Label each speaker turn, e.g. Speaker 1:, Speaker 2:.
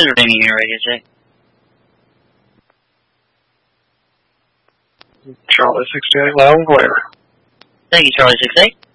Speaker 1: is ringing your radio check.
Speaker 2: Charlie 68, loud and clear.
Speaker 1: Thank you, Charlie 68.